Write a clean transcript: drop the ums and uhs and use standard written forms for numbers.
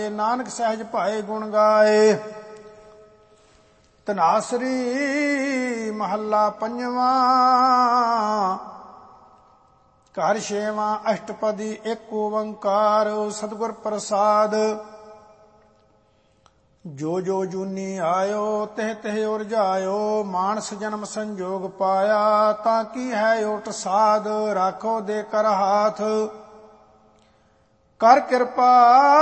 ਨਾਨਕ ਸਹਿਜ ਭਾਏ ਗੁਣ ਗਾਏ। ਧਨਾਸਰੀ ਮਹੱਲਾ ਪੰਜਵਾਂ। ਘਰ ਛੇਵਾਂ। ਅਸ਼ਟਪਦੀ ਇੱਕ ਓੰਕਾਰ ਸਤਿਗੁਰ ਪ੍ਰਸਾਦ। ਜੋ ਜੋ ਜੂਨੀ ਆਇਓ ਤਿਹ ਤਿਹ ਉਰਜਾਇਓ। ਮਾਨਸ ਜਨਮ ਸੰਜੋਗ ਪਾਇਆ ਤਾਂ ਕੀ ਹੈ ਓਟ ਸਾਧ। ਰਾਖੋ ਦੇ ਕਰ ਹਾਥ ਕਰ ਕਿਰਪਾ